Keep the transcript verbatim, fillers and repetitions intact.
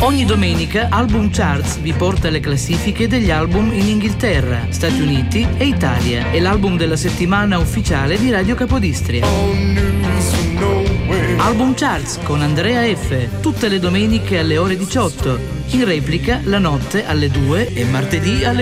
Ogni domenica Album Charts vi porta le classifiche degli album in Inghilterra, Stati Uniti e Italia. È l'album della settimana ufficiale di Radio Capodistria. Album Charts con Andrea F. tutte le domeniche alle ore diciotto, in replica la notte alle due e martedì alle